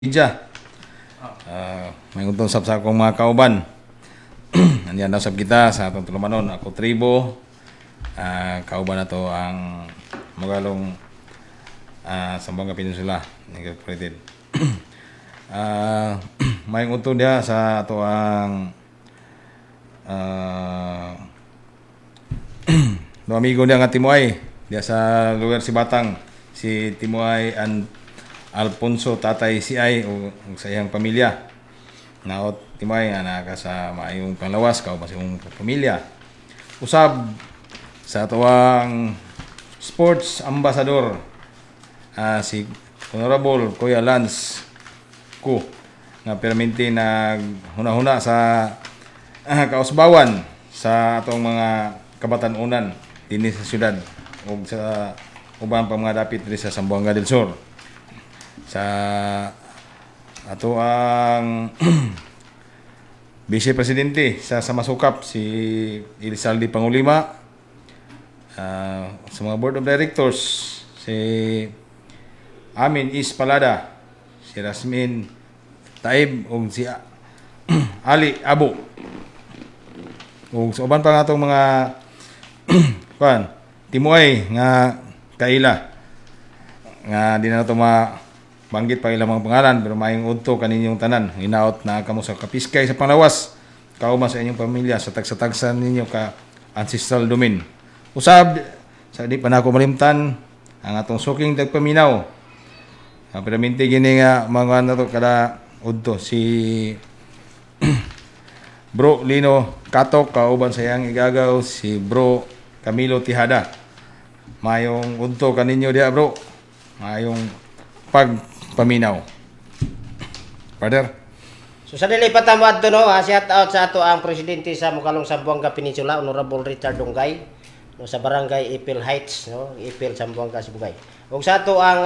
Ija. May untong sab sa akong mga kauban. Andiyan na sab kita sa atong tulumanon. Ako Tribo. Kauban na to ang Magalong Zamboanga Peninsula Incorporated. May untong dia sa ato ang no amigo niya nga Timoy dia sa lugar si Batang, si Timoy and Alfonso Tatay CI o sa iyang pamilya. Naot Timoy ana ka sa maayong panglawas ka o sa iyong pamilya. Usab sa tuwang sports ambassador si Honorable Kuya Lance ko nga permanente naghuna-huna sa kausbawan sa atong mga kabatan-unan dinhi sa syudad o sa ubang pa mga dapit diri sa Zamboanga del Sur. Sa ato ang Vice Presidente sa Samasukap si Elizalde Pangulima, sa mga Board of Directors si Amin Is Palada, si Rasmin Taib ug si Ali Abo ug sa uban pa nga atong mga Timoy nga kaila nga di na ito banggit pa ilang mga pangalan pero maayong udto kaninyong tanan hinaot na kamo sa kapiskay sa panglawas kauma sa inyong pamilya sa tagsa-tagsan ninyo ka ancestral domain. Usab sa di pa nako malimtan ang atong suking dagpaminaw permanente gini nga mga nato kada udto si Bro Lino Katok kauban sa iyang igagaw si Bro Camilo Tihada. Mayong udto kaninyo dia bro, mayong pagpaminaw. Brother. So sa nilipat mo adto no, shout out sa ato ang presidente sa Magalong Zamboanga Peninsula, Honorable Richard Dungay, no, sa barangay Ipil Heights, no, Ipil Zamboanga Sibugay. Ug sa ato ang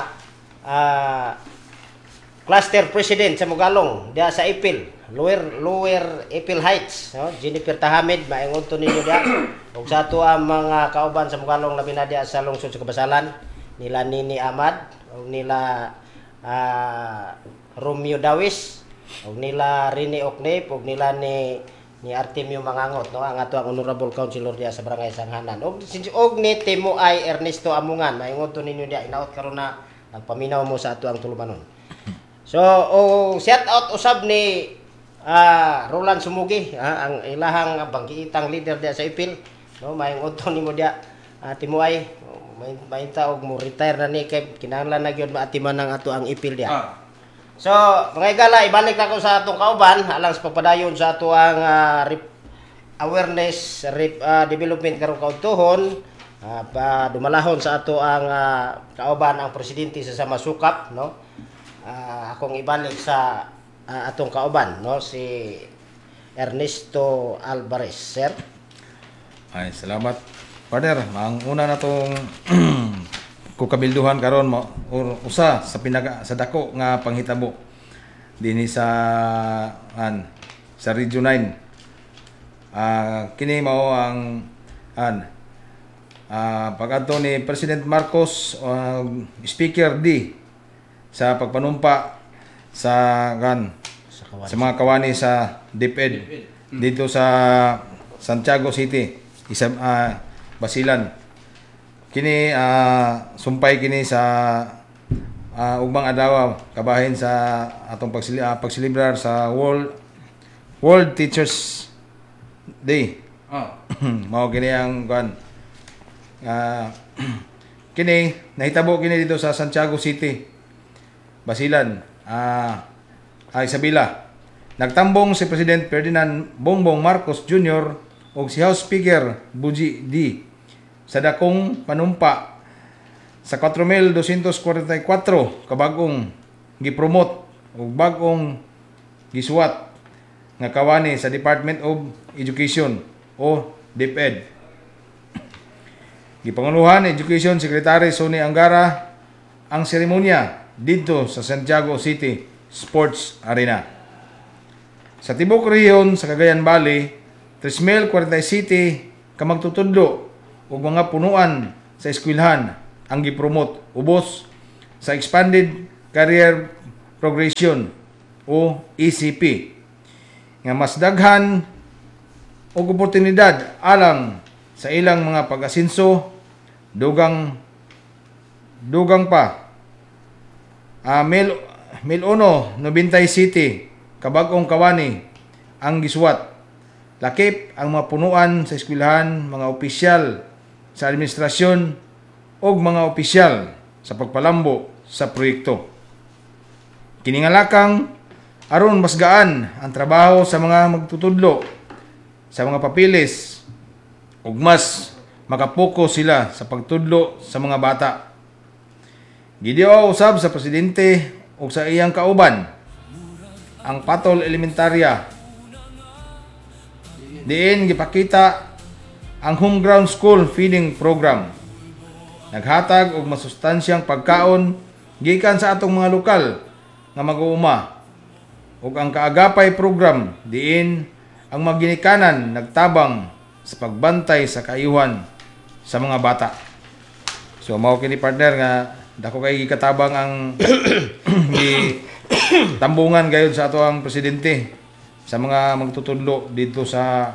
cluster president sa Magalong dia sa Ipil, Lower Ipil Heights, no, Jennifer Tahamid, maayong udto ninyo dia. Ug sa ato ang mga kauban sa Magalong labi na dia sa lungsod sa Kabasalan, nila Nini Ahmad, ug nila Romeo Dawis, ug nila Rene Oknep, ug nila ni Artemio Mangangot, no, ang ato ang honorable councilor dia sa barangay Sanghanan. Ug ni Timo ay Ernesto Amungan, maayong udto ninyo dia inaot karon na nagpaminaw mo sa ato ang tulumanon. So, shout out usab ni Roland Sumugi, ang ilahang bangkiitang leader dia sa Ipil, no, maayong udto nimo dia Timo ay may taog mo retire na ni kay kinahanglan na gyud maatiman ang ato ang Ipil dia. So, mga igala, ibalik na ko sa atong kauban alang sa pagpadayon sa ato ang awareness development karong kaudtohon dumalahon sa ato ang kauban ang presidente sa Samasukap, no. Akong ibalik sa atong kauban, no, si Ernesto Alvarez, sir. Ay, salamat. Partner, ang una na tong kukabilduhan karon mo usa sa sa dako nga panghitabo dinhi sa Region 9. Kini mao ang pag-adto ni President Marcos Speaker D sa pagpanumpa sa mga kawani sa DepEd dito sa Santiago City, Basilan. Kini sumpay kini sa ugmang adlaw kabahin sa atong pagsilibrar sa World Teachers Day. Mao kini ang kini nahitabo kini dito sa Santiago City, Basilan, Isabela. Nagtambong si President Ferdinand Bongbong Marcos Jr. ug si House Speaker Buji D sa dakong panumpa sa 4,244 kabag-ong gipromote ug bag-ong gisuwat nga kawani sa Department of Education o DepEd. Gipangunuhan Education Secretary Sonny Angara ang seremonya dito sa Santiago City Sports Arena. Sa tibok rehiyon sa Cagayan Valley, 3,047 ka magtutudlo ug mga punuan sa eskwelahan ang gipromote ubos sa expanded career Progression o ECP nga mas daghan og oportunidad alang sa ilang mga pag-asenso dugang pa. Mil 1, Nobintay City, Kabag-ong Kawani ang gisuwat. Lakip ang mga punuan sa eskwelahan, mga opisyal sa administrasyon o mga opisyal sa pagpalambo sa proyekto. Kiningalakang aron mas gaan ang trabaho sa mga magtutudlo sa mga papilis ug mas makapokus sila sa pagtudlo sa mga bata. Gidio usab sa presidente ug sa iyang kauban ang Patol Elementarya. Diin gipakita ang Home Ground School Feeding Program. Naghatag og masustansyang pagkaon gikan sa atong mga lokal nga mag-uuma. Ug ang kaagapay program diin ang maginikanan nagtabang sa pagbantay sa kaayuhan sa mga bata. So mao kini partner nga dako kay gikatabang ang tambungan gayud sa ato ang presidente sa mga magtutudlo dito sa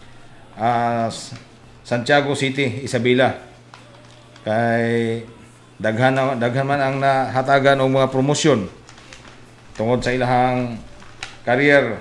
Santiago City, Isabela. Kay daghan man ang nahatagan og mga promosyon tungod sa ilahang career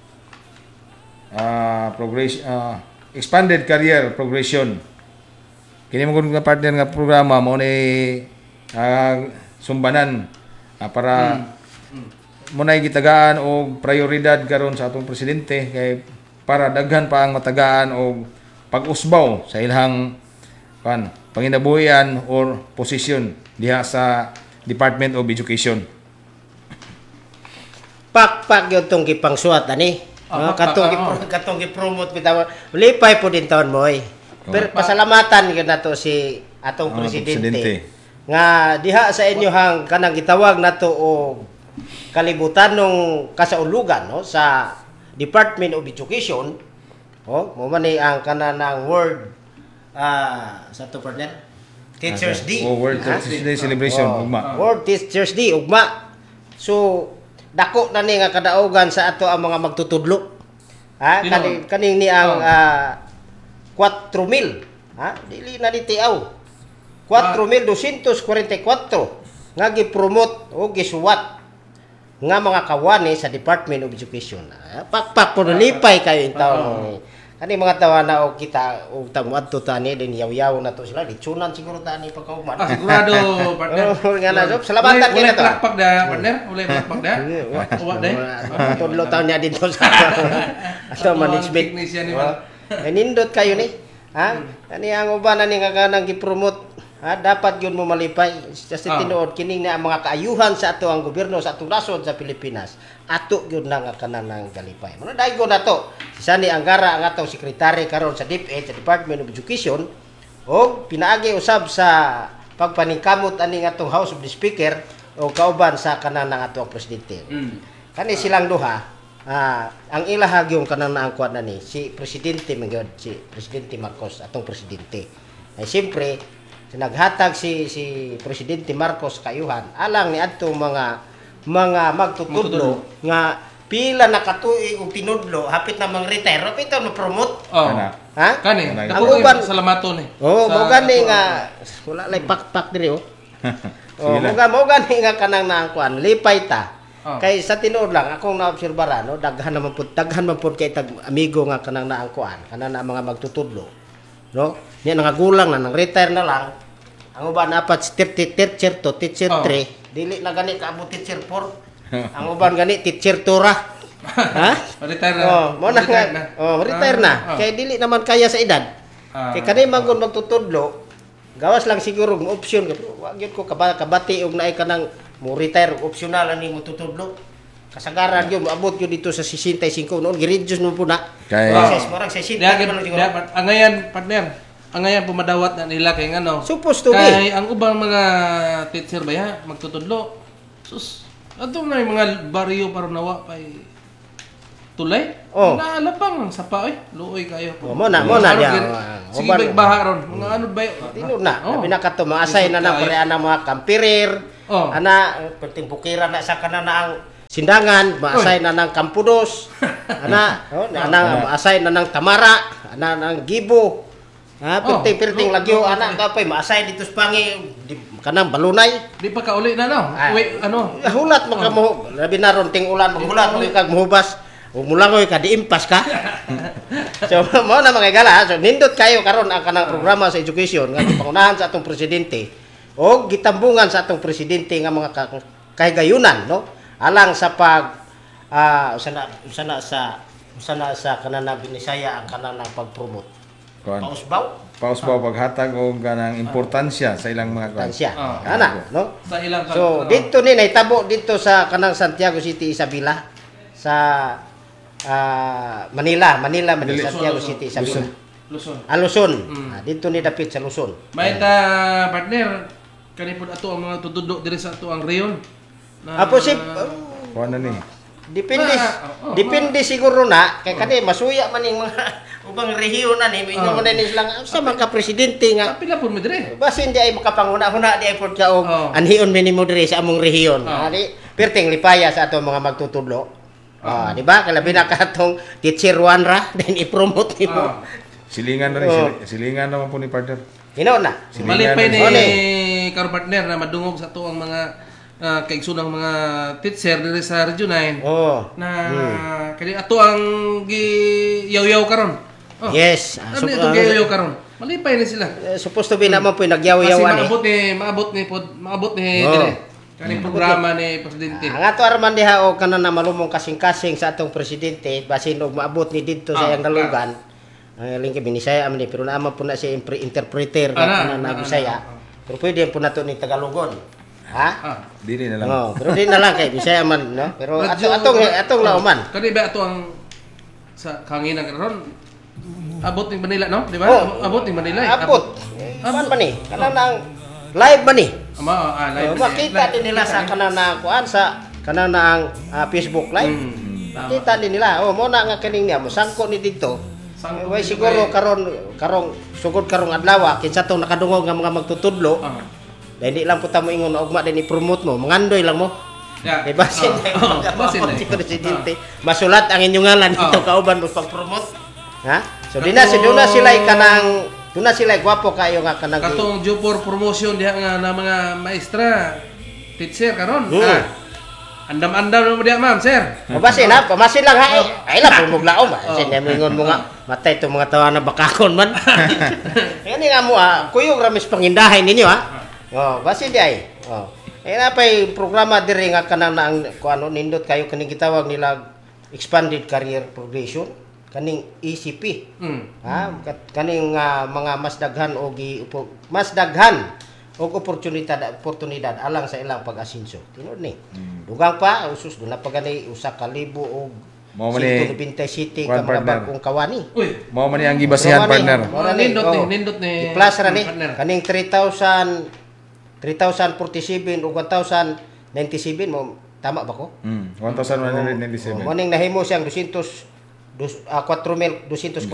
expanded career progression. Kini mo nga partner nga programa mo ni sumbanan para mo na gitagaan og prioridad karon sa atong presidente kay para daghan pa ang matagaan og pag-usbaw sa ilahang panginabuhian or posisyon diha sa Department of Education. Pakpak yun itong kipangsuat, ani? Katong gipromote bitaw. Lipay po din taon mo, eh. Pero pasalamatan yun na to si atong presidente. Nga diha sa inyo hang kanang gitawag na to o kalibutan ng kasaulugan, no? Sa Department of Education, mo man ang kanang word sa to partner? Teachers Day. World Teachers Day celebration, ugma. World Teachers Day, ugma. So, dako na ni nga kadaugan sa ato ang mga magtutudlo. Kaning ni ang 4,000. Dili na ditiaw. 4,244 nga gi-promote o gisuwat nga mga kawani sa Department of Education. Pakpak po nalipay kayo in taon. Kani mga tawa na o kita o tamo adto tani din yaw-yaw na to sila litsunan siguro tani pagkauman. Sigurado partner. Nga na job salamatan kini to. Plakpak da partner, ulay plakpak da. Wa day. Tudlo taon niya dito sa ato management. Nindot kayo ni. Kani ang uban ani nga kanang gi-promote. Dapat yun mo malipay. Kasi tinuod kining na ang mga kaayuhan sa ato ang gobyerno sa atong nasod sa Pilipinas. Ato yun na nga kanang galipay. Muna dahil ko na to. Sani ang gara ang atong sekretary karon sa DepEd, sa Department of Education, o pinaagi usab sa pagpaningkamot ani nga atong House of the Speaker o kauban sa kanang atong presidente. Kani silang duha, ang ilahag yung kanang naangkuan na ni, si Presidente Miguel, si Presidente Marcos, atong presidente. Ay siyempre, naghatag si Presidente Marcos kayuhan alang ni adto mga magtutudlo nga pila na katuig og tinudlo hapit na mang-retire hapit na promote. Kani ang uban salamaton ni. Mo gani nga wala lay pakpak diri mo gani nga kanang naangkuan lipay ta. Kay sa tinuod lang akong naobserbara no daghan man pud kay tag amigo nga kanang naangkuan kanang na mga magtutudlo. No? Niya nangagulang na, nang-retire na lang. Ang uban apat si teacher 2, teacher 3. Dili na gani kaabot teacher 4. Ang uban gani teacher 2 ra. Retire na. Retire na. Kaya dili naman kaya sa edad. Kaya kanay magun magtutudlo, gawas lang siguro ng option. Wag yun ko kabati og naay kanang mo retire optional ani mo tutudlo. Kasagaran yun, abot yun dito sa 65 noon, gireduce mo po na. Marang 60 man siguro. Angayan, partner, angayan pumadawat na nila kay ano. Supposed to be. Kay ang ubang mga teacher ba ya, magtutudlo. Sus, ato na yung mga baryo para nawa kay tulay. Naalapang ang sapa luoy kayo. Mo na diya. Sige baha ron. Mga ano ba? Dino na. Labi na kato maasay na pare ana mga kampirir. Oh. Ana perting bukiran na sa kana na ang sindangan, maasay na ng Kampudos. Ana, maasay na ng Tamara, ana ng Gibo. Ha, perting lagyo ana kapay maasay dito sa pangi kanang Balunay. Di pa kauli na no. Wait, ano? Hulat mo ka mo, labi na ron ting ulan, hulat mo kag muhubas. Ug mulangoy ka diimpas ka. So mao na mga gala, so nindot kayo karon ang kanang programa sa education nga pangunahan sa atong presidente o gitambungan sa atong presidente nga mga kahigayunan no alang sa pag usana sa kanang Binisaya ang kanang pag-promote. Kuan. Pausbaw paghatag og ganang importansya sa ilang mga kuan. tansya. Ana no. Sa ilang So dito ni nahitabo dito sa kanang Santiago City, Isabela sa Manila, Santiago City, Isabela. Luzon. Luzon. Dito ni dapit sa Luzon. May ta partner kani pud ato ang mga tutudlo diri sa ato ang reyon. Kuan na ni. Depende siguro na kay kani masuya man ning mga ubang rehiyon na ni ingon man ni silang sa mga presidente nga Pila pud mo dire. basin di ay makapanguna-huna di ay pud ka og anhion minimo diri sa among rehiyon. Di perting lipaya sa ato mga magtutudlo. Di ba? Kalabi na katong teacher Juanra din i-promote nimo. Silingan na rin, silingan naman po ni partner. Hino na. Malipay ni Oni. karo partner na madungog sa ato ang mga kaigsunang mga teacher diri sa Region 9 na kani ato ang giyaw-yaw karon. Yes. Ano ito giyaw-yaw karon? Malipay ni sila. Supposed to be naman po Kasi nagyaw-yawan maabot ni dire. Kaning programa ni presidente. Ang ato arman diha o kana na malumong kasing-kasing sa atong presidente basin og maabot ni didto sa iyang dalugan. Ang lingkod Binisaya man pero naman po na siya interpreter na Bisaya. Pero pwede po nato ni Tagalogon. Ha? Dili na lang. Pero di na lang kay Bisaya man, no? Pero atong lauman. Kani ba ato ang sa kanginan karon? Abot ning Manila, no? Di ba? Abot ning Manila. Abot. Abot man ni. Kana nang live man ni. Live. Makita din nila sa kana na kuan sa kana na ang Facebook live. Makita din nila. Mo na nga kaning niya mo sangko ni didto. Way siguro karong sugod karong adlaw kinsa tong nakadungog nga mga magtutudlo. Dahil di lang po mo ingon na ugma din i-promote mo. Mangandoy lang mo. Yeah. Basin si presidente. Masulat ang inyong ngalan dito kauban mo pag-promote. Ha? So di na sila kanang Tuna sila gwapo kayo nga kanang katong due for promotion diha nga na mga maestra teacher karon. Andam-andam mo diha ma'am, sir. Mabasin ha, pamasin lang ha. Ay la pumog laom ba. Sin ingon mo nga matay to mga tawa na bakakon man. Yan nga mo ha, kuyog ramis pangindahay ninyo ha. Basin di ay. Na pay programa diri nga kanang na kuano nindot kayo kaning gitawag nila expanded career progression. Kaning ECP. Ha, kaning mga mas daghan og oportunidad alang sa ilang pag-asenso. Tinud ni. Dugang pa usus do na pagani usa ka libo og 197 ka mga bagong kawani. Mao man ni ang gibasihan partner. Nindot ni plus ra ni kaning 3,047 ug 1,097 mo tama ba ko? 1,197. Mo ning nahimo siyang 4,244.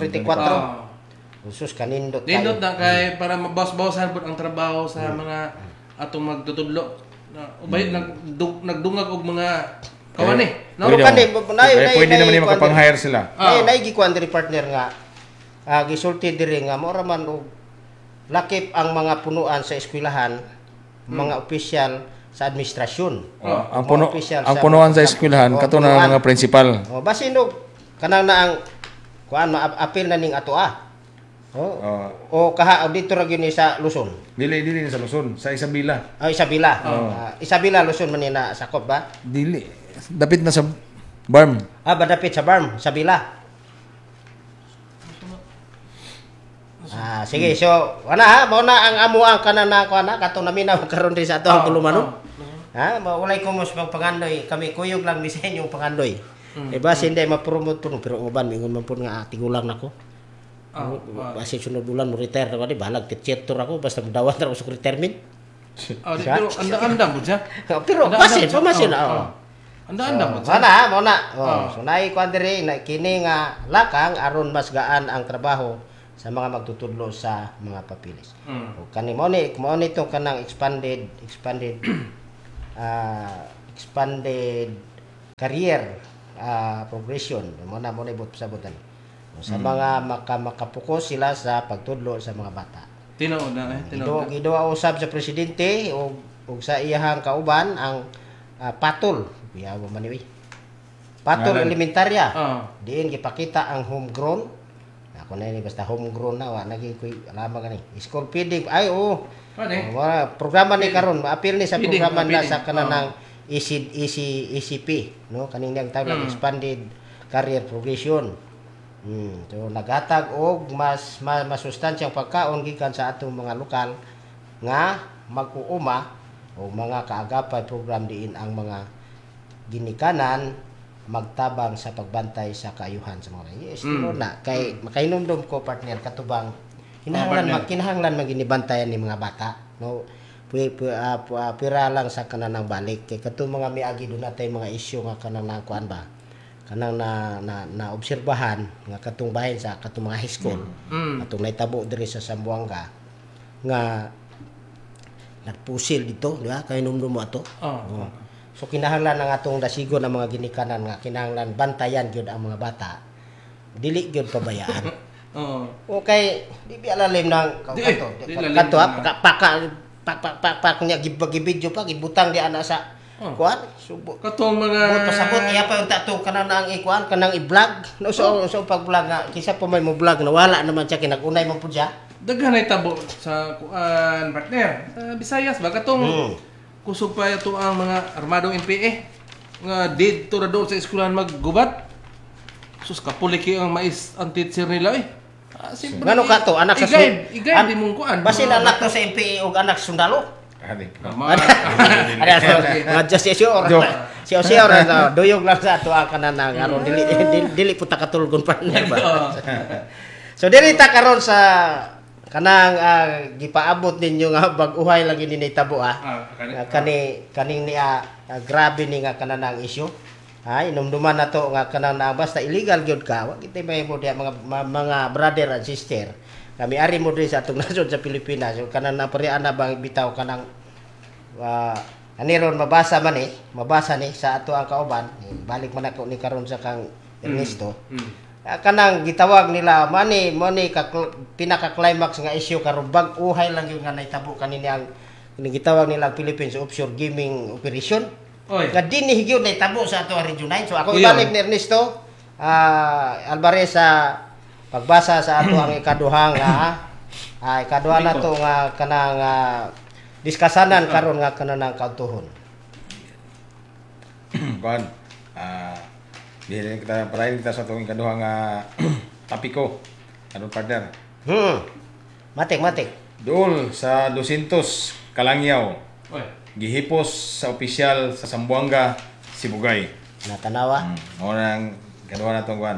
Usus kanindot kayo. Nindot na kay para mabawas-bawasan pud ang trabaho sa mga atong magtutudlo. Ubay nagdungag og mga kawani. No? Pwede naman ni makapang-hire sila. Nay gikuan diri partner nga gisulti diri nga mora man og lakip ang mga punuan sa eskwelahan, mga opisyal sa administrasyon. Ang punuan sa eskwelahan kato na mga principal. Basin og kanang na ang kuan ma-appeal na ning ato o kaha dito ra gyud sa Luzon. Dili sa Luzon, sa Isabela. Isabela. Isabela Luzon man ni na sakop ba? Dili. Dapit na sa Barm. Dapit sa Barm, Isabela. Sige, so ana mao na ang amuang kanana ko ana katong naminaw karon rin sa ato ang tulumanon. Walay ko mos pangandoy, kami kuyog lang bisan yung pangandoy. Basi hindi ma-promote po pero uban mingon man po nga tigulang nako. Basi sunod bulan mo retire na di balag teacher ako basta mudawat ra ko sa retirement. Pero anda mo siya. Pero basi pamasin Anda mo siya. Ana mo na. So naay kuan diri na kini nga lakang aron mas gaan ang trabaho sa mga magtutudlo sa mga papilis. O kani mo ni tong kanang expanded expanded career progression mo na ibot sa butan sa mga makapokus sila sa pagtudlo sa mga bata. Tinuod na tinuod. Giduwa usab sa presidente og sa iyahang kauban ang patol biyaw man ni patol elementarya. Diin gipakita ang homegrown. Ako na ni basta homegrown na wa naging koy alam gani. School feeding ay programa ni karon maapil ni sa programa na sa kanang ECP no kaning ang tawag expanded career progression. So naghatag og mas masustansyang pagkaon gikan sa atong mga lokal nga mag-uuma o mga kaagapay program diin ang mga ginikanan magtabang sa pagbantay sa kaayuhan sa mga yes, na kay makainomdom ko partner katubang kinahanglan maginibantayan ni mga bata no pira lang sa kanang balik kay kadto mga miagi do natay mga isyu nga kanang kuan ba kanang na obserbahan nga katong bahin sa katong mga high school atong naitabo diri sa Zamboanga nga nagpusil dito di ba kay numdum mo ato so kinahanglan ang atong dasigon ang mga ginikanan nga kinahanglan bantayan gyud ang mga bata dili gyud pabayaan okay di alalim nang kanto pak nya gibidyo pa gibutang di ana sa kuan subo katong mga pasabot iya pa unta to kanang ang ikuan kanang i-vlog no so pag-vlog nga kisa pa may mo vlog na wala naman siya kinagunay man pud siya daghan ay tabo sa kuan partner Visayas ba katong kusog pa ito ang mga armadong NPA nga dito na doon sa eskwelahan maggubat sus kapuliki ang mais ang teacher nila ngano ka to anak sa igay di mong kuan basin anak to sa NPA ug anak sundalo ada just sure doyog lang sa ato kanang aron dili puta katulgon partner ba so dili ta karon sa kanang gipaabot ninyo nga bag-uhay lagi ni tabo kaning niya grabe ni nga kanang issue ay inumduman na to nga kanang basta illegal gyud ka wa kita may mo dia mga brother and sister kami ari mo diri sa atong nasod sa Pilipinas so kanang naparian na bang bitaw kanang aniron mabasa ni sa ato ang kauban balik man ako ni karon sa kang Ernesto kanang gitawag nila money pinaka climax nga issue karon bag-uhay lang yung nga naitabo kanini ang gitawag nila Philippines offshore gaming operation nga dinhi gyud naitabo sa ato Region 9 so ako ibalik ni Ernesto Alvarez sa pagbasa sa ato ang ikaduhang ikaduha na to nga kanang diskasanan karon nga kanang kautuhon kuan dili kita parahin kita sa atong ikaduha nga topiko anong partner matik dool sa 200 Kalangyaw gihipos sa opisyal sa Zamboanga Sibugay natanawa nang kaduha na tong kuan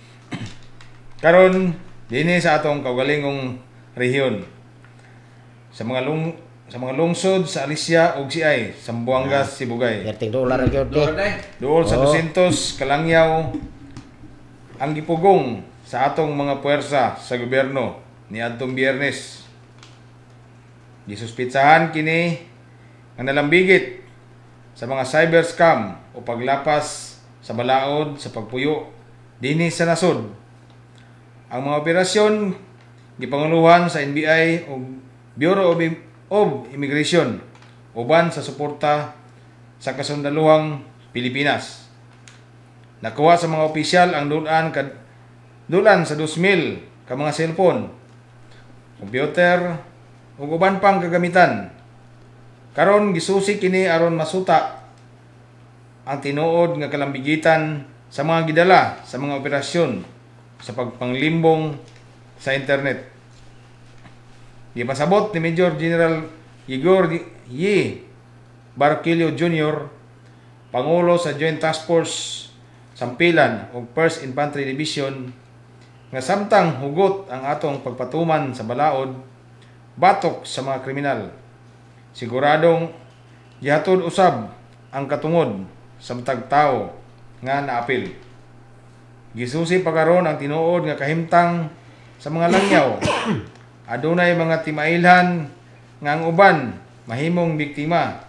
karon dinhi sa atong kaugalingong rehiyon sa mga lungsod sa Alicia ug Siay Zamboanga Sibugay $30 gyud dool sa 200 Kalangyaw ang gipugong sa atong mga puwersa sa gobyerno niadtong Biyernes gisuspitsahan kini nga nalambigit sa mga cyber scam o paglapas sa balaod sa pagpuyo dinhi sa nasod. Ang mga operasyon gipanguluhan sa NBI o Bureau of Immigration uban sa suporta sa kasundaluhang Pilipinas. Nakuha sa mga opisyal ang dulan sa 2,000 ka mga cellphone, computer ug uban pang kagamitan. Karon gisusi kini aron masuta ang tinuod nga kalambigitan sa mga gidala sa mga operasyon sa pagpanglimbong sa internet. Gipasabot ni Major General Igor Y. Barquillo Jr., Pangulo sa Joint Task Force Sampilan ug 1st Infantry Division nga samtang hugot ang atong pagpatuman sa balaod batok sa mga kriminal. Siguradong gihatod usab ang katungod sa matag tawo nga naapil. Gisusi pa karon ang tinuod nga kahimtang sa mga langyaw. Adunay mga timailhan nga ang uban mahimong biktima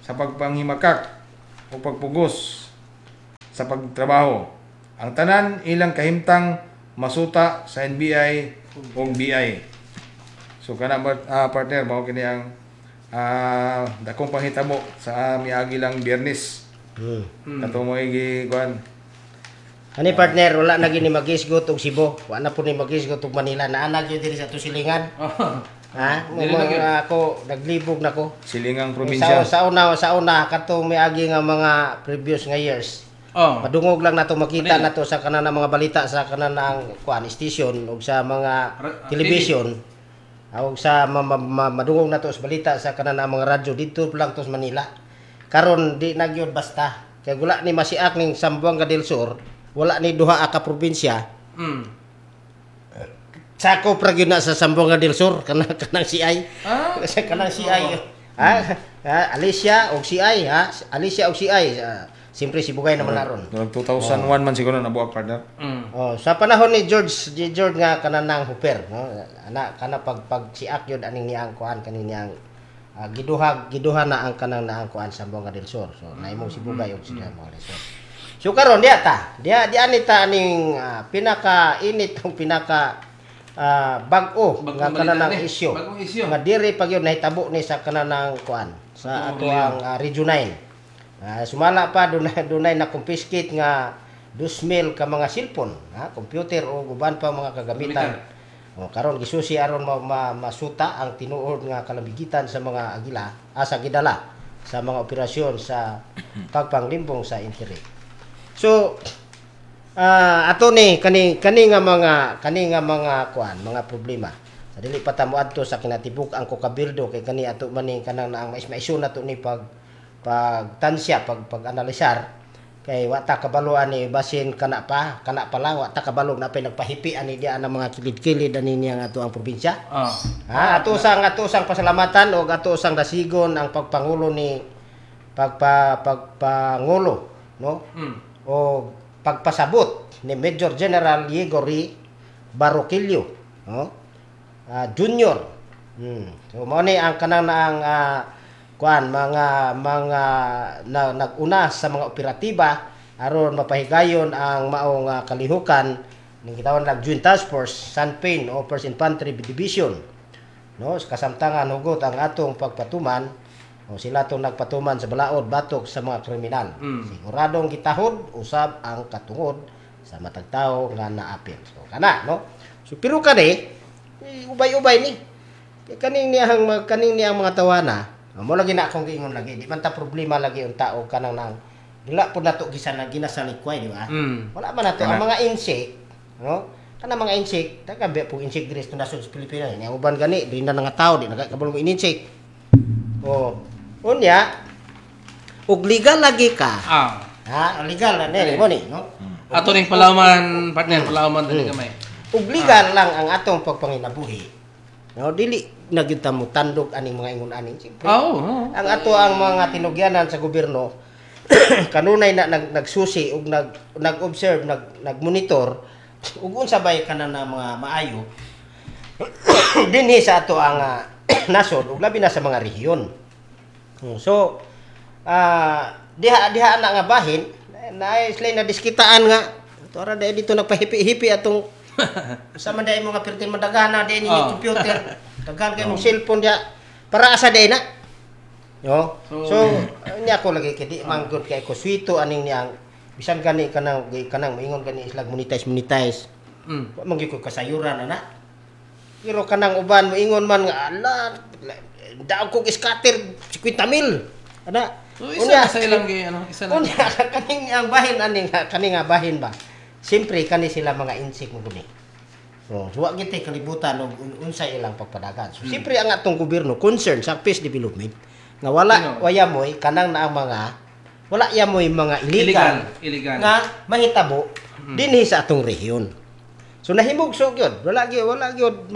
sa pagpanghimakak o pagpugos sa pagtrabaho. Ang tanan ilang kahimtang masuta sa NBI o BI. So kana partner mao kini ang dakong panghitabo sa miagi lang Biyernes. Kato mo kuan. Ani partner, wala na gini magisgot og Cebu. Wala na po ni magisgot og Manila. Naanag yun diri sa Tusilingan. Ha? Dili na gyud. Ako, naglibog na ko. Silingang probinsya. Sa una, katong miagi nga mga previous nga years. Oh. Madungog lang nato makita Manila. nato sa kanang mga balita sa kanang kuan station ug sa mga television. Ug sa madungog nato sa balita sa kanang mga radyo dito lang to sa Manila. Karon di na gyud basta. Kay wala ni masiak ning Zamboanga del Sur, wala ni duha ka probinsya. Sako pra gyud na sa Zamboanga del Sur kanang CI. Sa kanang CI. Alicia og CI ha. Alicia og CI. Siyempre si Bugay naman naron. Noong 2001 man siguro nabuak partner. Sa panahon ni George nga kananang Hooper, no? Ana kana pag siak yun aning niyang kuan kaning niyang giduha na ang kanang naang kuan sa Zamboanga del Sur. So naimong si Bugay og si Zamboanga del Sur. So karon di anita aning pinaka-init ug bag-o nga kananang isyu. Bagong isyu. Nga diri pag yun nahitabo ni sa kananang kuan sa ato ang Region 9. Sumala pa dunay na confiscate nga 2,000 ka mga cellphone, computer o uban pa mga kagamitan. Karon gisusi aron masuta ang tinuod nga kalamigitan sa mga agila sa gidala sa mga operasyon sa pagpanglimbong sa internet. So ato ni kani nga mga kuan, mga problema. Sa dili pa ta moadto sa kinatibuk ang kokabildo kay kani ato man ni kanang naang maismaisyon nato ni pagtansya pag-analisar kay wa ta kabaluan ni basin kana pa lang wa ta kabalo na pay nagpahipi ani diya ang mga kilid-kilid ani niya ato ang probinsya. Ato sang pasalamatan o ato sang dasigon ang pagpangulo ni pagpangulo no o pagpasabot ni Major General Yegory Baroquillo no Junior. So mao ni ang kanang naang kuan mga naguna sa mga operatiba aron mapahigayon ang maong kalihukan ning gitawag nag Joint Task Force Sanpain o 1st Infantry Division no kasamtangan hugot ang atong pagpatuman o sila tong nagpatuman sa balaod batok sa mga kriminal. Siguradong gitahod usab ang katungod sa matag tawo nga naapil. So kana no. So pero kani ubay-ubay ni kaning niyang mga tawana. Mo lagi na akong giingon lagi, di man ta problema lagi ang tao kanang nang dila pud nato gisalikway, di ba? Wala man nato ang mga insect, no? Kana mga insect, daga be pug insect diri sa nasod sa Pilipinas. Ni uban gani di na nga tao, di nagakabalo ng insect. Unya ug legal lagi ka. Legal na ni mo ni, no? Ato ning palawman partner, palawman dili gamay. Ug legal lang ang atong pagpanginabuhi. No, dili nagyud ta mo tandog aning mga ingon aning siyempre. Ang ato ang mga tinugyanan sa gobyerno kanunay na nagsusi ug nag-observe, nagmonitor ug unsa bay kana na mga maayo dinhi sa ato ang nasod ug labi na sa mga rehiyon. So diha na nga bahin na sila na diskitaan nga tora dito nagpahipi-hipi atong sa man day mga pertin madagana day ni computer daghan kay mong cellphone dia para asa day na yo so niya ko lagi kay di manggod kay ko swito aning niyang bisan gani kanang maingon gani islag monetize wa man gyud ko kasayuran ana pero kanang uban moingon man nga ala daog ko scatter 50,000 ana Isa sa ilang isa na. Kaning ang bahin aning kaning nga bahin ba. Siyempre kani sila mga insect mo guni. So wa gitay kalibutan og unsay ilang pagpadagan. So siyempre ang atong gobyerno concern sa peace development nga wala yamoy kanang na ang mga wala yamoy mga illegal nga mahitabo dinhi sa atong rehiyon. So nahimugso gyud. Wala gyud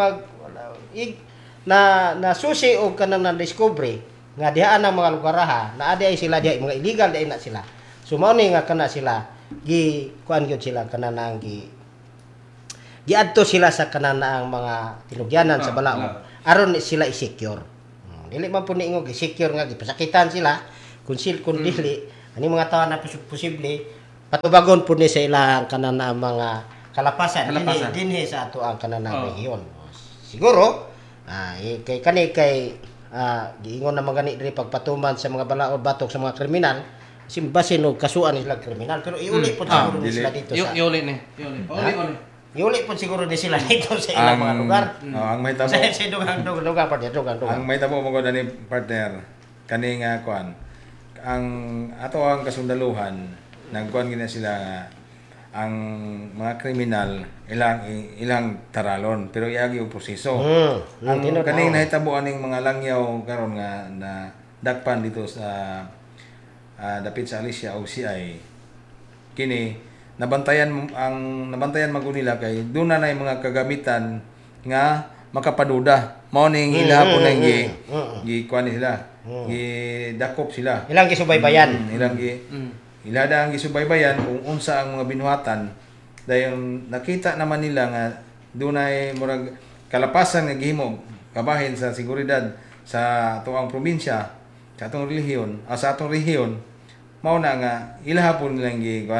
na susi og kanang na discovery nga dihaan ang mga lugaraha na aday sila diha mga illegal diha na sila. So mao ni nga kana sila kuan gyud sila kana nang giadto sila sa kana ang mga tinugyanan sa balaod aron sila i-secure. Dili man po niingon gi-secure nga gipasakitan sila kung dili ani mga tawo na posible patubagon pud ni sa ilang kanan na mga kalapasan. Dinhi sa ato ang kanan na rehiyon. Siguro kay giingon na magani diri pagpatuman sa mga balaod batok sa mga kriminal simbasin og kasuan nila kriminal pero iuli po siguro ni sila dito sa Iuli. iuli po siguro ni sila dito sa ilang mga lugar. Ang may tabo. Sa dugang partner. Ang may tabo mo ni partner kani nga kuan. Ang ato ang kasundaluhan nagkuan gina sila nga ang mga kriminal ilang taralon pero iagi og proseso. Ang kaning nahitabo aning mga langyaw karon nga na dakpan dito sa dapit sa Alicia o CI kini nabantayan magud nila kay duna na mga kagamitan nga makapaduda mao ning ilahapon na gi kuan sila gidakop sila ilang gisubaybayan ilada ang gisubaybayan kung unsa ang mga binuhatan dayon nakita naman nila nga dunay murag kalapasan nga gihimo kabahin sa seguridad sa tuang probinsya sa atong relihiyon sa atong rehiyon mao na nga ilahapon nilang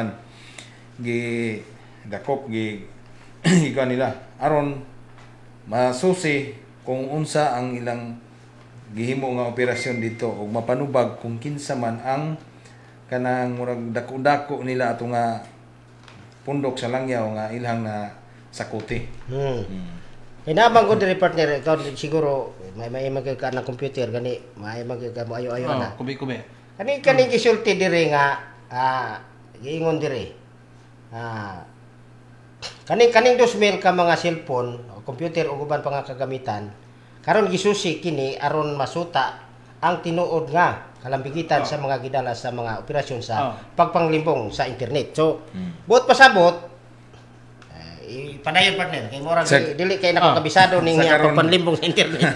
gi dakop kuan nila aron masusi kung unsa ang ilang gihimo nga operasyon dito ug mapanubag kung kinsa man ang kanang murag dako-dako nila ato nga pundok sa langyaw nga ilang na sakuti. Hinabang ko diri partner ikaw siguro may magka na computer gani may magka mo ayo na. Kubi. Kani gisulti diri nga giingon diri. Kaning 2,000 ka mga cellphone, computer ug uban pa nga kagamitan. Karon gisusi kini aron masuta ang tinuod nga kalambigitan sa mga gidala sa mga operasyon sa pagpanglimbong sa internet. So, buot pasabot padayon partner kay murag dili kay nako kabisado ning pagpanlimbong sa internet.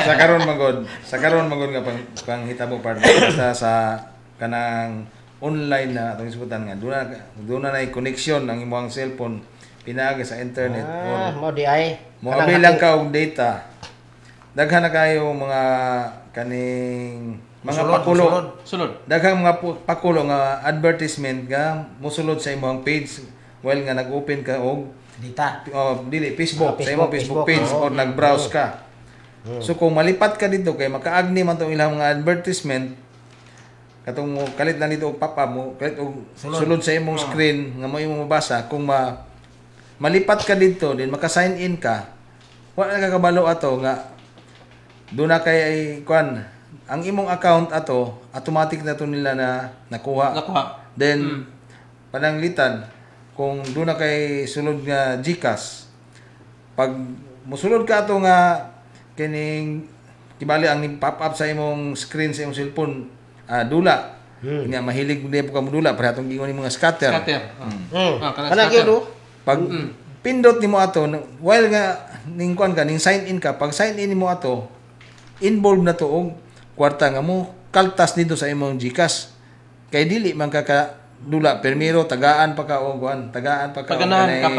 sa karon magod nga panghitabo partner sa kanang online na atong isgutan nga duna na connection ang imong cellphone pinaagi sa internet mo di ay mo bilang ka og data daghan na kayo mga kaning mga sulod daghang mga pakulo nga advertisement nga mosulod sa imong page while nga nag-open ka og data dili Facebook sa imong Facebook page or nag-browse ka. So kung malipat ka dito kay makaagni man tong ilang mga advertisement katong kalit lang dito og pop-up mo kalit og sulod sa imong screen nga mo imong mabasa kung malipat ka dito din maka-sign in ka wala na kakabalo ato nga doon na kay kuan ang imong account ato automatic na to nila na nakuha. Then pananglitan kung doon na kay sulod nga GCash pag mosulod ka ato nga kining kibali ang pop up sa imong screen sa imong cellphone dula nga mahilig mo ka modula para atong gingon mga scatter kana gyud pag pindot nimo ato while nga ning kuan ka ning sign in ka pag sign in nimo ato involved na to og kwarta nga mo kaltas dito sa imong GCash kay dili man ka dula permiro tagaan pa ka og kuan tagaan pa ka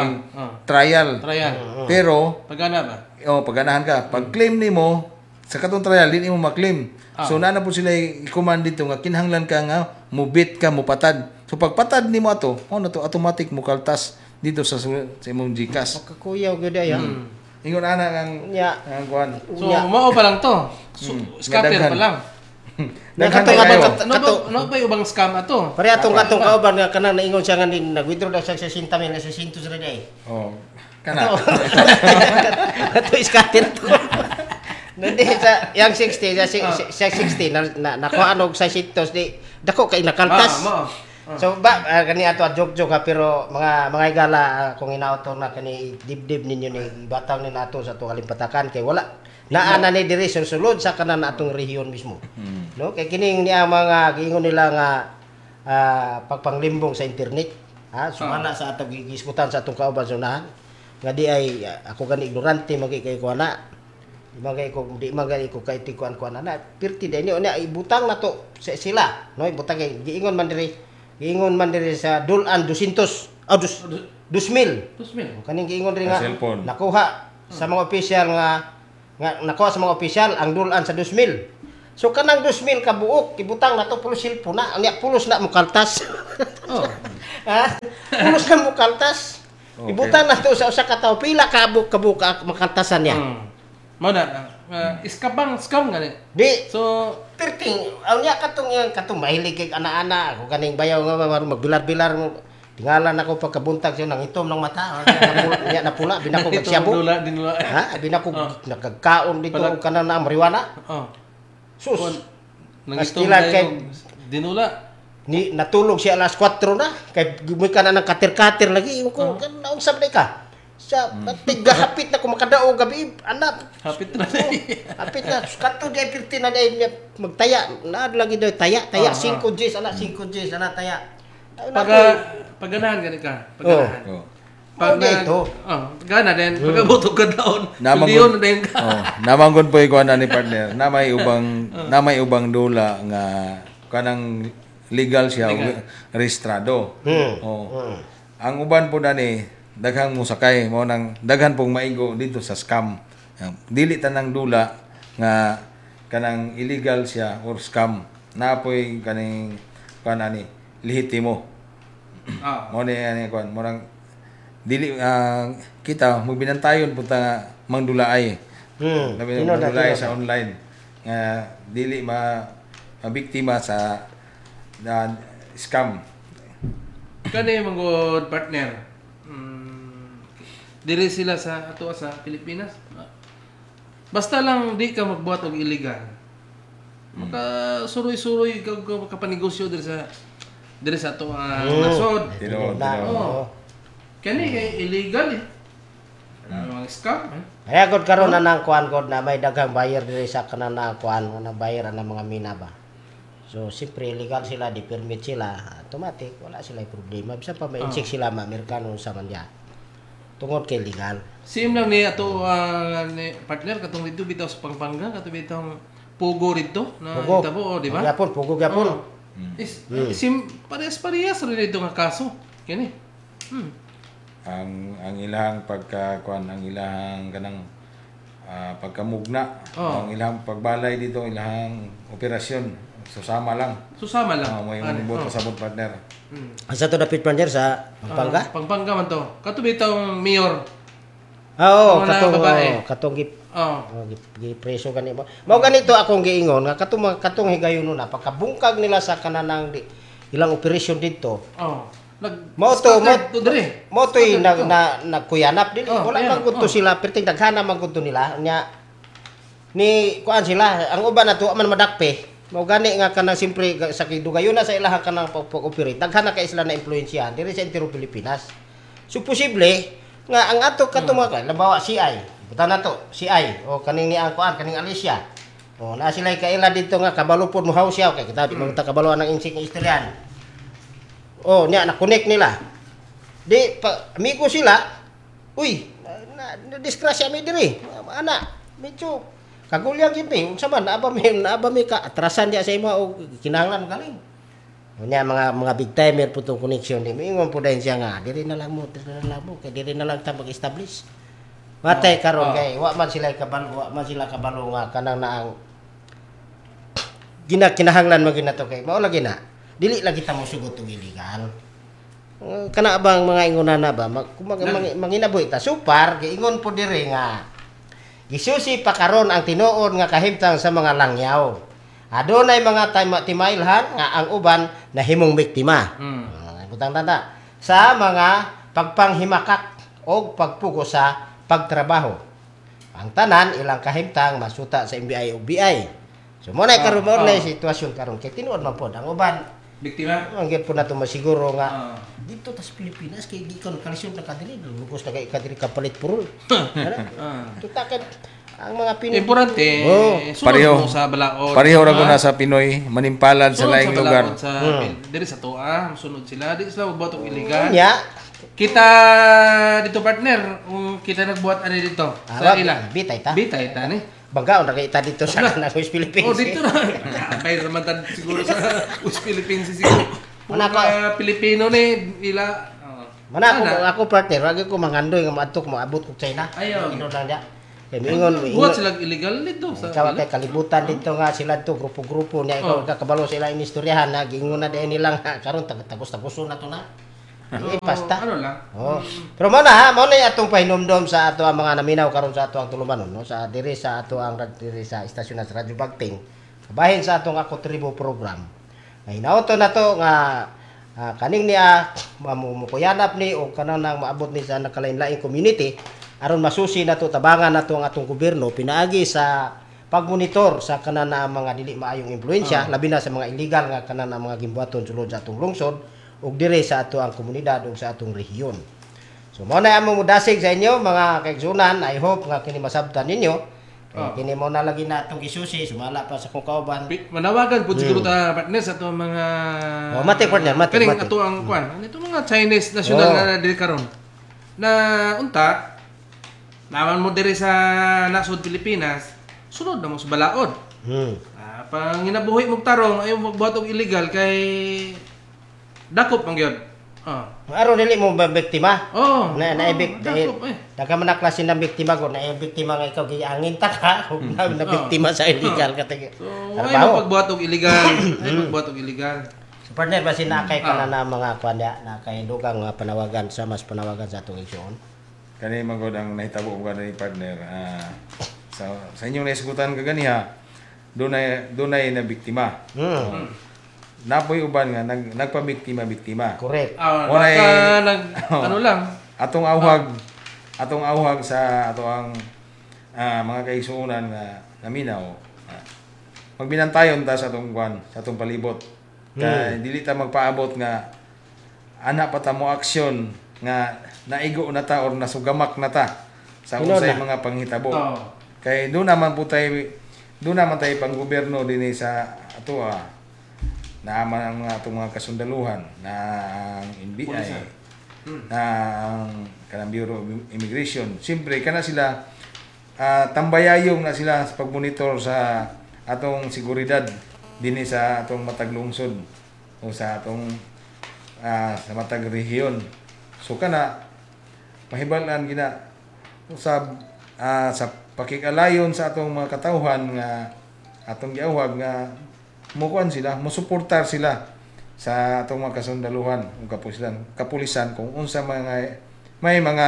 trial pero pagganahan ka pag claim nimo sa katong trial dili mo ma-claim so na po sila i-command dito nga kinahanglan ka nga mubit ka mupatad so pagpatad nimo ato na to automatic mo kaltas dito sa imong GCash makakuyaw gyud ay ingon ana ang kuan so mao pa lang to scatter pa lang no ba ubang scam ato pare atong kauban nga kanang naingon siya nga nag-withdraw daw siya sa 60,000 na 600 ra day kana ato scatter to Hindi sa yang 60 sa 60 na nakuha og 600 di dako kay nakaltas. So kani ato joke pero mga igala kung inaoto na kani dibdib ninyo ni batang ni nato sa to kalimpatakan kay wala naa na ni diri sulod sa kanan atong rehiyon mismo. No kay kining niya mga giingon nila nga pagpanglimbong sa internet sumala sa atong gigiskutan sa atong kauban sunahan nga di ay ako gani ignorante magi kay kuana di magay ko kay tikuan na pirti day ni ibutang na to sila no ibutang kay giingon man diri sa dulan 200 2,000 kaning giingon diri nga nakuha sa mga opisyal nga nakuha sa mga opisyal ang dulan sa 2,000 So kanang 2,000 ka buok, ibutang na to pulos silpo na. Anya pulos na mo kaltas. Oh. Ha? Pulos na mo kaltas. Okay. Ibutang na to sa usa ka tawo pila ka buok makaltasan niya. Mao na scam gani. Di So perting anya katong mahilig kay ana-ana ako kaning bayaw nga magbilar-bilar mo. Tingalan ako pagkabuntag siya nang itom ng mata. Nya na pula binako magsyabo. dinula. Ha? Binako nagkakaon dito kana na mariwana. Oh. Sus. Nangitong Pastilan kay dinula. ni natulog siya alas 4 na kay gumi ka na ng katir-katir lagi ko naon sabay ka sa tiga hapit na ko makadaog gabi anak Hapit na. hapit na kanto di 15 na day magtaya na lagi daw taya 5 Gs ana 5 Gs ana taya Paganahan gani ka. Paganahan. Oh. Pag ito Gana din. Pagabutog ka daon. Namang Milyon na din ka. Oh, namanggon po ikuan ni partner. Na may ubang dula nga kanang legal siya rehistrado. Oh. Ang uban po nani daghang musakay mo nang daghan pong maigo dito sa scam. Dili tanang dula nga kanang illegal siya or scam. Napoy kaning kanani lehitimo. Mo ni ani kuan mo nang dili kita mo binantayon punta mangdulaay. Labi mangdulaay sa online nga dili mabiktima sa scam. Kani manggod partner. Diri sila sa Pilipinas. Basta lang di ka magbuhat og illegal. Maka suroy-suroy ka kapanegosyo diri sa ato nasod. Tino. Kani kay illegal eh. Mga scam. Kaya gud karon na nang kuan gud na may daghang buyer diri sa kanang kuan nga buyer ang mga mina ba. So siyempre illegal sila, di permit sila, automatic wala sila problema. Bisa pa ma-incheck sila Amerikano sa manya. Tungod kay legal. Same lang ni ato ni partner katong dito bitaw sa Pampanga katong bitaw Pugo dito na itabo, di ba? Yapon, pugo yapon. Parehas rin ito nga kaso. Kani. Ang ilang pagkakuan ang ilang kanang pagkamugna, ang ilang pagbalay dito, ilang operasyon susama lang. Mo yung boto sa partner. Asa to dapit partner sa Pampanga? Pampanga man to. Kato bitong mayor. Oo, Mga katong Oh. gipreso gani mo. Mao ganito akong giingon nga katong higayon na pagkabungkag nila sa kananang ilang operasyon dito. Oh. Mo dire. Mo to nagkuyanap dili. Wala man gud to sila perting daghana man gud to nila nya ni kuan sila ang uban nato man madakpe. Mao gani nga kanang simpre sa kidugayon na sa ilaha kanang pag-operate daghana kay sila na impluwensyahan diri sa entero Pilipinas. So posible nga ang ato katong labawa CI buta na to, CI o kaning ni ang kuan kaning Alicia. O na sila kaila dito nga kabalo pod mo hawsyaw kay kita magta kabalo ang insik ng istoryan. O nya na connect nila. Di amigo sila. Uy, na disgrasya mi diri. Ana, medyo kagulyang gid ni. Unsa man naaba mi ka atrasan dia sa imo og kinahanglan galing. O nya mga big timer putong connection ni. Ingon po din siya nga, diri na lang mo kay diri na lang ta mag-establish. Matay karon kay wa man sila kabalo nga kanang naang kinahanglan mo ginato kay mao lagi na dili lagi ta mo sugot og illegal kana bang mga ingonana ba manginaboy ta supar giingon po diri nga gisusi pa karon ang tinuod nga kahimtang sa mga langyaw adunay mga timailhan nga ang uban nahimong biktima butang tanda sa mga pagpanghimakak o pagpugo sa pagtrabaho. Ang tanan ilang kahimtang masuta sa MBI o BI. So mo na karon mo na sitwasyon karon kay tinuod man pod ang uban biktima. Ang gyud po nato masiguro nga dito ta sa Pilipinas kay di ka kalisod na kadiri lugos na kay kadiri kapalit purol. Tutakan ang mga Pinoy. Importante pareho sa balaod. Pareho ra na sa Pinoy manimpalad sa laing lugar. Diri sa tuwa, sunod sila, di sila magbuhat og illegal. Kita dito partner, kita nagbuhat ani dito sa ila. Bitay ta ni. Bangga na kita dito sa West Philippines. Oh, dito na. Bay naman tan siguro sa West Philippines siguro. Mga Pilipino ni ila. Mana ako partner, wag ko mangandoy nga maadtok mo abot ko China. Ayaw. Ino lang dia. Kay miingon Buhat sila illegal dito sa ikaw kay kalibutan dito nga sila to grupo-grupo niya ikaw kakabalo sila ini istoryahan na giingon na din nilang karon tagos-tagoso na to na. Pasta. Ano lang? Oh. Pero mo na atong pahinumdom sa ato ang mga naminaw karon sa ato ang tulumanon no sa diri sa ato ang diri sa istasyon sa Radyo Bagting. Kabahin sa atong Ako Tribo program. Ay nauto na to nga kaning niya mamukuyanap ni o kanang maabot ni sa nakalain-laing community aron masusi na to tabangan nato ang atong gobyerno pinaagi sa pagmonitor sa kanan na mga dili maayong impluwensya labi na sa mga illegal nga kanan na mga gimbuhaton sulod sa atong lungsod ug dire sa ato ang komunidad ug sa atong rehiyon. So mao na among mudasig sa inyo mga kaigsunan, I hope nga kini masabtan ninyo. Kini mo na lagi na atong gisusi sumala pa sa kong kauban. Manawagan po siguro ta partner sa ato mga mati partner, mati. Kaning ato ang kuan. Ano ito mga Chinese national na diri karon. Na unta naman mo diri sa nasod Pilipinas, sunod na mo sa balaod. Pang ginabuhi mong tarong ayo magbuhat og illegal kay dakop ang gyud. Aron dili mo ba biktima? Na dakop daga man klase ng biktima ko na biktima nga ikaw giangin ta ka ug na biktima sa illegal katigi. So ay pagbuhat og illegal, ay pagbuhat og illegal. So partner basin na kay kana na mga kuanda na kay dugang panawagan sa mas panawagan sa atong igsoon. Kani magod ang nahitabo ko ni partner. Sa inyong naisgutan kaganiha, dunay na biktima. Napoy uban nga nagpabiktima. Correct. Ano lang atong awhag sa ato ang mga kaigsuonan nga naminaw. Magbinantayon ta sa atong sa atong palibot. Kay dili ta magpaabot nga ana pa ta mo aksyon nga naigo na ta or nasugamak na ta sa unsay mga panghitabo. Kay do naman tay pang gobyerno dinhi sa ato naaman ang mga kasundaluhan na ang NBI na ang kanang Bureau of Immigration. Siyempre kana sila tambayayong na sila sa pagmonitor sa atong seguridad dinhi sa atong matag lungsod o sa atong sa matag rehiyon. So kana mahibal-an gina sa pakikalayon sa atong mga katawhan nga atong giawhag nga mukuan sila, musuportar sila sa atong mga kasundaluhan ug kapulisan kung unsa may mga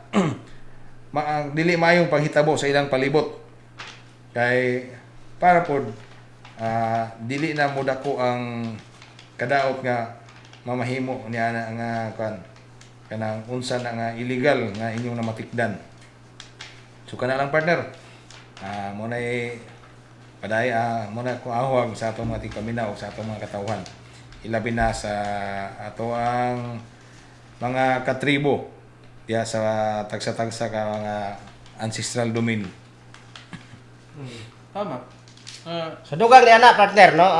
dili maayong panghitabo sa ilang palibot. Kay para pod dili na mo dako ang kadaot nga mamahimo niya nga kanang unsa na nga illegal nga inyong namatikdan. So kana lang partner. Mo na paday muna ko ahwag sa atong mga tigpaminaw sa atong mga katawhan. Ilabi na sa ato ang mga katribo diya sa tagsa-tagsa ka mga ancestral domain. Tama. So dugang ni ana partner no.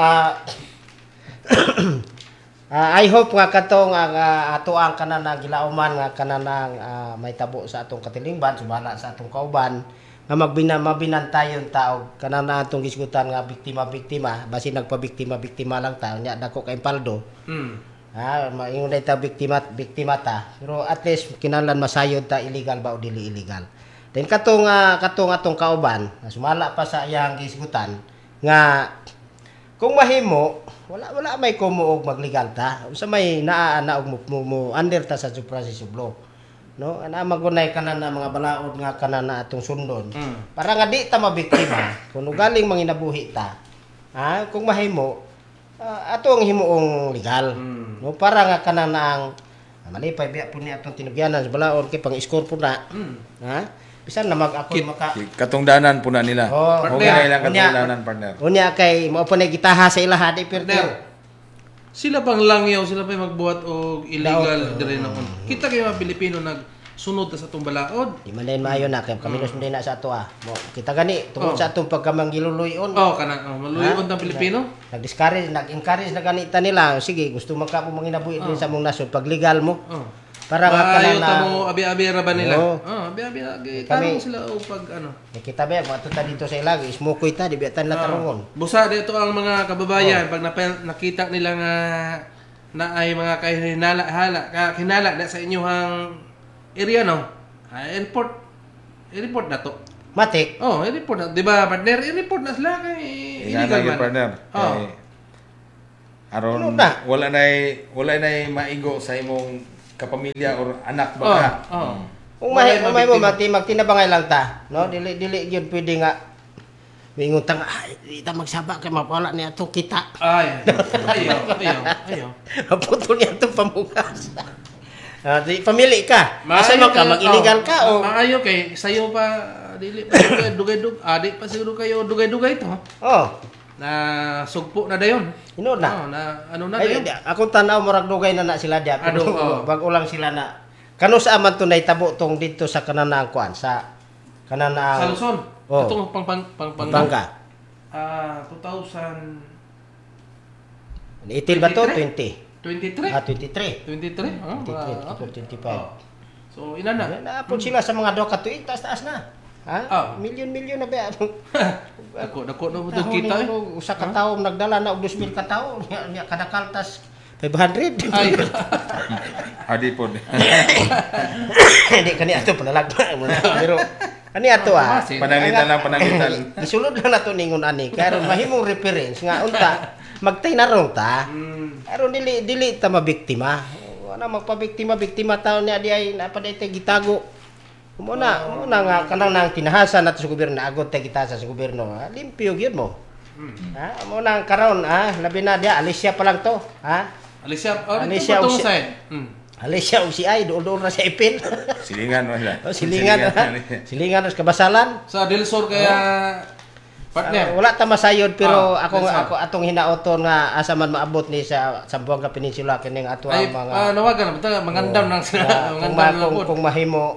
I hope nga katong ato ang kanan gilauman nga kanang may tabo sa atong katilingban sumala sa atong kauban nga mabinantayon taog kanang atong gisgutan nga biktima basi nagpabiktima lang ta nya dako kay paldo. Maingon day ta biktima ta pero at least kinahanglan masayod ta illegal ba o dili illegal. Then katong atong kauban sumala pa sa iyang gisgutan nga kung mahimo wala may kumuog maglegal ta unsa may naa og mo under ta sa suppressive law. No ana magunay kana na mga balaod nga kana na atong sundon para nga di ta mabiktima kun galing manginabuhi ta kung mahimo ato ang himuong legal no para nga kana na ang malipay biya po ni atong tinugyanan sa balaod kay pang-score po na bisan na ako katungdanan po na nila okay lang katungdanan partner unya kay mao pa na gitaha sa ilaha di partner. Sila pang langyaw, sila pa magbuhat og illegal dire na kon. Kita kay mga Pilipino nagsunod sa atong balaod. Di man din maayo na kay kami din na sa ato Kita gani tungod sa atong pagkamanggiluloyon. Maluyon tang Pilipino. Nag-encourage na ganita nila. Sige, gusto man ka manginabuhi din sa mong nasod pag legal mo. Para nga kana na mo abi-abi ra ba nila? Abi-abi tarong sila o pag Kita ba mo ta dito sa ilag, smokoy ta di biatan la tarongon. Busa dito ang mga kababayan pag nakita nila nga na ay mga hinala na sa inyong area no. Report na to. Matik. Oh, i-report na. Di ba, partner? I-report na sila kay Nga illegal lagi man. partner. Oh. Kay aron Ano na? wala na maigo sa imong kapamilya or anak ba ka. Oh. Kung Walay may mo mabiktima. magtinabangay lang ta, no? Dili gyud pwede nga mingon ta nga ay di ta magsaba kay mapala niya to kita. Ay, ayaw. Putol niya to pamukas. Di pamili ka. Asa man ka mag-illegal ka o Maayo kay sayo pa dili pa siguro dugay-dugay. Di pa siguro kayo dugay-dugay to. oh, Na sugpo na dayon. ino na. Oh, na ano na Ay, dayon. akong tanaw murag dugay na sila diya. Ado, oh. Bag ulang sila na. Kano sa man to nahitabo tong dito sa kananang kuan sa kananang Sa Luzon. Oh. Itong Bangka. 2018 18 ba to? 20. 23. 23. 23. Oh, 23, 25. Oh. So ina na. Naapod sila sa mga doka tuig, taas-taas na. Ha? Ah. Milyon-milyon na ba? Dako na mo kita eh. Usa ka tawo nagdala na og 2,000 ka tawo. Nya kada kaltas 500. Ay. Adi pod. Hindi kani ato panalagma. Pero ani ato Panangitan lang panangitan. Isulod lang nato ningon ani karon mahimong reference nga unta magtay na rong ta. Aron dili ta mabiktima. Wala magpabiktima taon niya di ay napaday tay gitago. Muna nga kanang nang tinahasan nato sa gobyerno agod tay gitasa sa gobyerno. Limpyo gyud mo. Ha, mo nang karon labi na dia Alicia pa lang to, ha? Alicia, Alicia, ito Alicia. side. Alicia og si ay dool na sa ipil. Silingan mo sila. Silingan. Silingan sa kabasalan. Sa Del Sur kaya partner. Wala ta masayod pero Del Sur. ako atong hinaoton nga asa man maabot ni sa Zamboanga Peninsula kining ato Ay, ang mga nawagan na mangandam nang sila, mangandam lang kung mahimo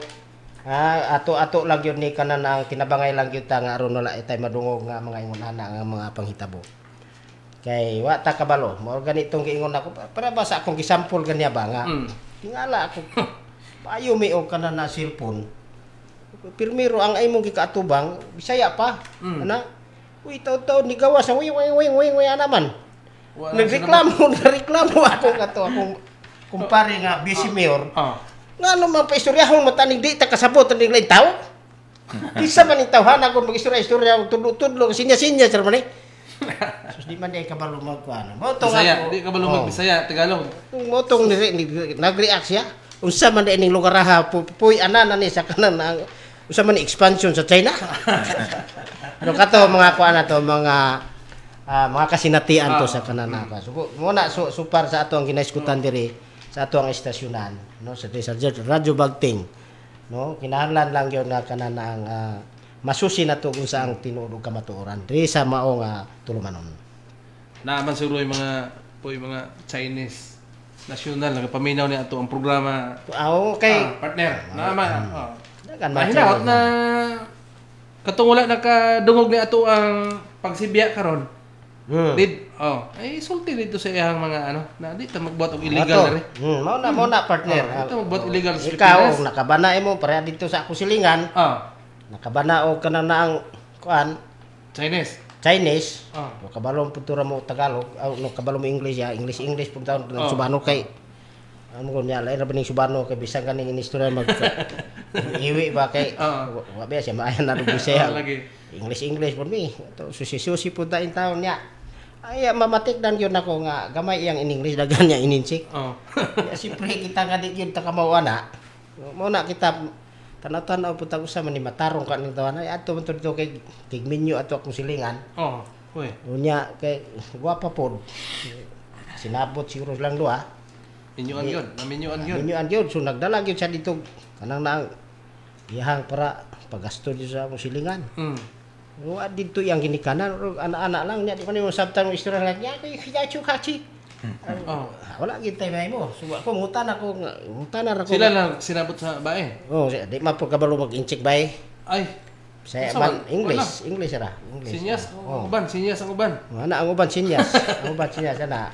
ato lang yun ni kanan ang tinabangay lang yun ta nga aron wala itay madungog nga mga ingonana nga mga panghitabo. Kay wa ta kabalo, mo ganitong giingon ako para ba sa akong gisample kanya ba nga. Tingala ako. Payo mi og kanan na cellphone. Pirmiro ang imong gikaatubang Bisaya pa. Ana? Uy, taw-taw ni gawas uy naman. Nagreklamo ako akong kumpare nga busy mayor. Nga naman pa istoryahon mo taning di ta kasabot taning lain tao. Kisa man ning tawhan ako mag-istorya tudlo sinya-sinya sir man sus di man di kabalo magkuan. Motong Bisaya, ako. di ka balong Bisaya, Tagalog. Motong nag-react siya. Unsa man di ning lugar ha puy anan ni sa kanan ang unsa man expansion sa China. Ano kato mga kuan na to mga kasinatian to sa kanan ka. So mo na supar sa ato ang ginaiskutan diri sa ato ang estasyonan no sa Radyo Bagting no kinahanglan lang yon nga kanan ang masusi na to kung saang tinuod kamatuoran diri sa mao nga tulumanon. Naaman siguro yung mga Chinese national nagapaminaw ni ato ang programa. Okay. Partner. Naaman. Dagan Mahinaot na katong wala nakadungog ni ato ang pagsibya karon. Ay sulti dito sa iyang mga na di ta magbuhat og illegal na rin. Mao na partner. Ito magbuhat illegal sa Ikaw Pilipinas. nakabana mo para dito sa ako silingan. Nakabana og kanang naang kuan Chinese. No kabalong putura mo Tagalog, no kabalong mo English ya, English pud taon subano kay ano ko niya lain ra baning subano kay bisan kaning inistorya mag iwi ba kay wa ba siya maayan na Bisaya. English pud mi. To susi pud ta in taon niya. Ay mamatik dan gyud nako nga gamay iyang in English daghan niya ininsik. Siyempre kita nga di gyud ta kamao ana. Mo na kita tanaw-tanaw pud ta usa man ni matarong ka ning tawana ay adto man dito kay tigminyo ato akong silingan. Unya kay guwapa pod. Sinabot siguro lang duha. Naminyoan yun. So nagdala gyud siya dito kanang naang iyang para pagasto dito sa akong silingan. Wa dito yang ginikanan ana-ana lang niya di man mo sabtan mo istorya lang niya kay hiyachu kachi. Wala gid tay mo. So ako mutan ako. Sila lang sinabot sa bae. Di man po kabalo mag-incheck bae. Ay. Sa English ra. Sinyas ang uban. Ana ang uban sinyas. Ana.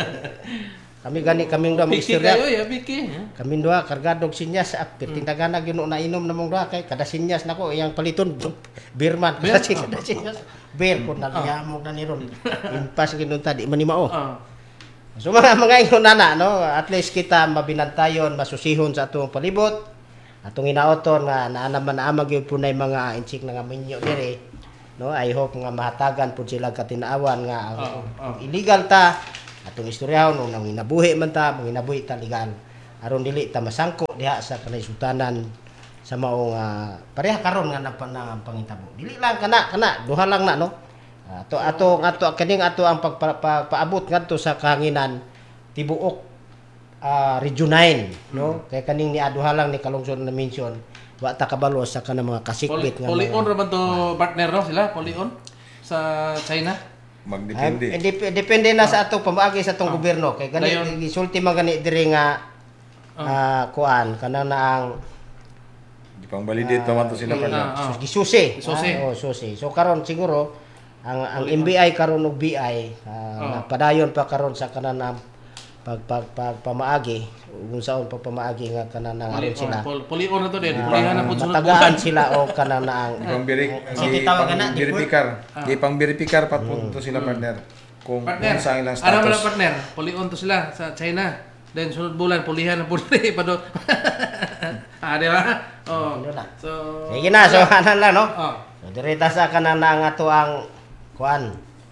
Kaming duha mag-istorya. Kaming duha kargadog sinyas tindagan na gyud na inom namong duha kay kada sinyas nako iyang paliton Beerman kada sinyas. Beer ko na yamog na ni ron. Impas ginunta di man ni mao. So mga ingon na no, at least kita mabinantayon, masusihon sa atong palibot. atong inaoton nga naa naman amag gyud punay mga insik nga minyo diri, no? I hope nga mahatagan pud sila katinaawan nga ang illegal ta atong istoryahon nang inabuhi man ta, manginabuhi ta legal. Aron dili ta masangko diha sa kanay sultanan sa maong pareha karon nga nang pangitabo. Dili lang kana duha lang na, no? Ato kaning ato ang paabot ngadto sa kahanginan tibuok Region 9, no? Kay kaning ni aduha lang ni kalungsod na mention, wa ta kabalo sa kanang mga kasikbit nga Polion ra man to partner, no? Sila polion sa China. Magdepende. Depende na sa atong pamaagi sa atong gobyerno kay gani gisulti man gani diri nga kuan kana na ang Di pang validate naman to sila partner. gisusi. Gisusi. Susi. So karon siguro ang MBI karon og BI padayon pa karon sa kanang pamaagi kung saan pamaagi nga kanang aron sila. Polion na to din. Pulihan na pud sunod Matagaan sila o kanang ang Ipang-verify. Ipang-verify pa punto sila partner. Kung sa ilang status. Ano man partner? Polion to sila sa China. Then sunod bulan pulihan na pud pa do. Di ba? Oh. So sige na, so anan lang, no? Oh. So direta sa kanang ang ato ang kuan.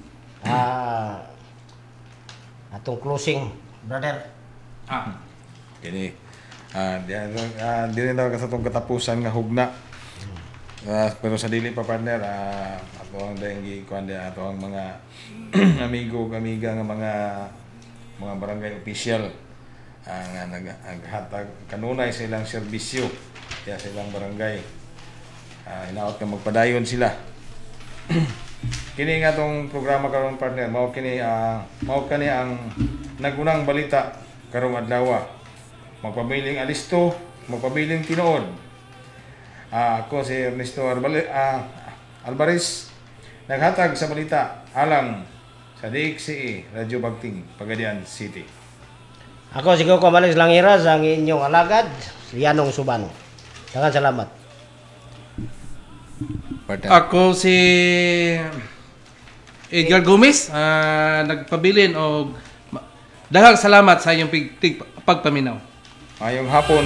Atong closing, brother. Kini di rin daw sa itong katapusan nga hugna. Pero sa dili pa partner, ato ang dahil kuan dia ato ang mga amigo amiga nga mga barangay official nga naghatag kanunay sa ilang serbisyo kaya sa ilang barangay. Inaot nga magpadayon sila. Kini nga tong programa karon partner, mao kini ang nagunang balita karong adlaw. Magpabiling alisto, magpabiling tinuod. Ako si Ernesto Alvarez, naghatag sa balita alang sa DXCE Radyo Bagting, Pagadian City. Ako si Coco Malis Langiras, ang inyong alagad, Lianong Suban. Daghang salamat. Partner. Ako si Edgar Gomez, nagpabilin og daghang salamat sa iyong pagpaminaw. Ngayong hapon